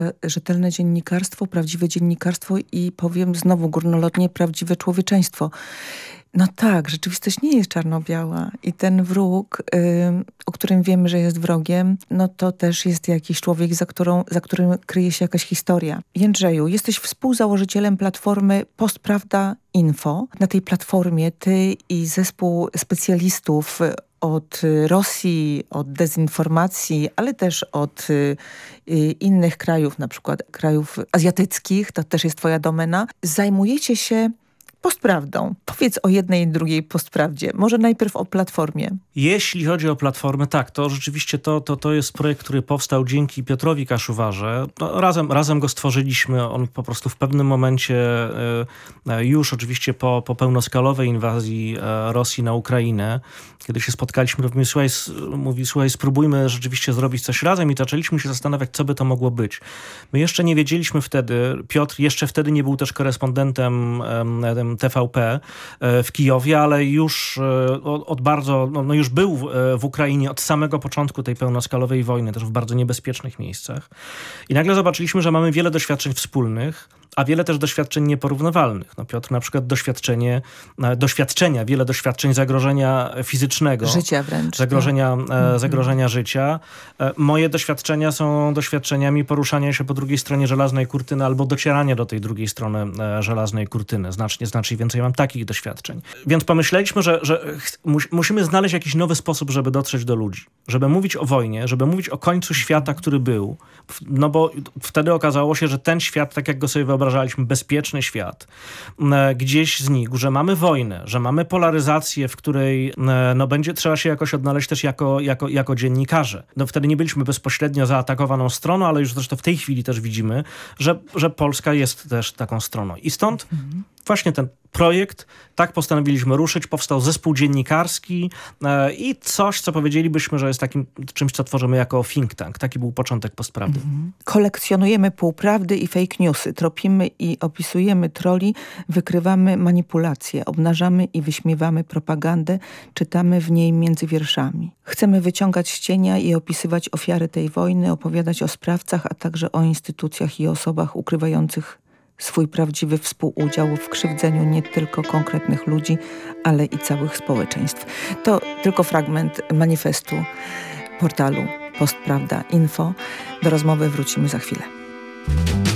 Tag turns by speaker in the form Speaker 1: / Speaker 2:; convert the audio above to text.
Speaker 1: Rzetelne dziennikarstwo, prawdziwe dziennikarstwo i powiem znowu górnolotnie prawdziwe człowieczeństwo. No tak, rzeczywistość nie jest czarno-biała i ten wróg, o którym wiemy, że jest wrogiem, no to też jest jakiś człowiek, za którym kryje się jakaś historia. Jędrzeju, jesteś współzałożycielem platformy Postprawda Info. Na tej platformie ty i zespół specjalistów od Rosji, od dezinformacji, ale też od innych krajów, na przykład krajów azjatyckich, to też jest twoja domena, zajmujecie się postprawdą. Powiedz o jednej i drugiej postprawdzie. Może najpierw o platformie.
Speaker 2: Jeśli chodzi o platformę, tak, to rzeczywiście to jest projekt, który powstał dzięki Piotrowi Kaszuwarze. No, razem go stworzyliśmy. On po prostu w pewnym momencie, już oczywiście po pełnoskalowej inwazji Rosji na Ukrainę, kiedy się spotkaliśmy, mówi, słuchaj, spróbujmy rzeczywiście zrobić coś razem i zaczęliśmy się zastanawiać, co by to mogło być. My jeszcze nie wiedzieliśmy wtedy, Piotr jeszcze wtedy nie był też korespondentem TVP w Kijowie, ale już od bardzo, już był w Ukrainie od samego początku tej pełnoskalowej wojny, też w bardzo niebezpiecznych miejscach. I nagle zobaczyliśmy, że mamy wiele doświadczeń wspólnych, a wiele też doświadczeń nieporównywalnych. No Piotr na przykład wiele doświadczeń zagrożenia fizycznego.
Speaker 1: Życia wręcz.
Speaker 2: Zagrożenia życia. Moje doświadczenia są doświadczeniami poruszania się po drugiej stronie żelaznej kurtyny albo docierania do tej drugiej strony żelaznej kurtyny. Znacznie więcej mam takich doświadczeń. Więc pomyśleliśmy, że musimy znaleźć jakiś nowy sposób, żeby dotrzeć do ludzi. Żeby mówić o wojnie, żeby mówić o końcu świata, który był. No bo wtedy okazało się, że ten świat, tak jak go sobie wyobrażaliśmy, bezpieczny świat, gdzieś znikł, że mamy wojnę, że mamy polaryzację, w której będzie trzeba się jakoś odnaleźć też jako dziennikarze. No wtedy nie byliśmy bezpośrednio zaatakowaną stroną, ale już zresztą w tej chwili też widzimy, że Polska jest też taką stroną. I stąd właśnie ten projekt, tak postanowiliśmy ruszyć, powstał zespół dziennikarski i coś, co powiedzielibyśmy, że jest takim czymś, co tworzymy jako think tank. Taki był początek Postprawdy.
Speaker 1: Kolekcjonujemy półprawdy i fake newsy, tropimy i opisujemy troli, wykrywamy manipulacje, obnażamy i wyśmiewamy propagandę, czytamy w niej między wierszami. Chcemy wyciągać z cienia i opisywać ofiary tej wojny, opowiadać o sprawcach, a także o instytucjach i osobach ukrywających swój prawdziwy współudział w krzywdzeniu nie tylko konkretnych ludzi, ale i całych społeczeństw. To tylko fragment manifestu portalu Postprawda Info. Do rozmowy wrócimy za chwilę.